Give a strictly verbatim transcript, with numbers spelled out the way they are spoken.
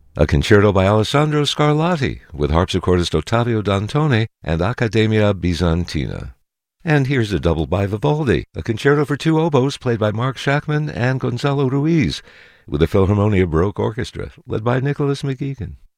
A concerto by Alessandro Scarlatti with harpsichordist Ottavio Dantone and Accademia Bizantina. And here's a double by Vivaldi, a concerto for two oboes played by Mark Shackman and Gonzalo Ruiz, with the Philharmonia Baroque Orchestra, led by Nicholas McGeegan.